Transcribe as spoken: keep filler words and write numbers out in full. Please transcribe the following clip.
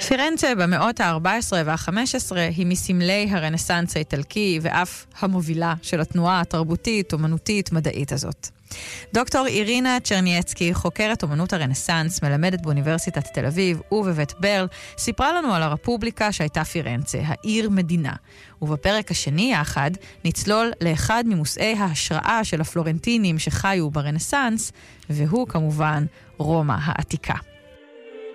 פירנצה במאות ה-ארבע עשרה וה-חמש עשרה היא מסמלי הרנסנס האיטלקי ואף המובילה של התנועה התרבותית, אומנותית, מדעית הזאת. דוקטור אירינה צ'רנייצקי, חוקרת אומנות הרנסנס, מלמדת באוניברסיטת תל אביב ובבית ברל, סיפרה לנו על הרפובליקה שהייתה פירנצה, העיר מדינה. ובפרק השני יחד נצלול לאחד ממושאי ההשראה של הפלורנטינים שחיו ברנסנס, והוא כמובן רומא העתיקה.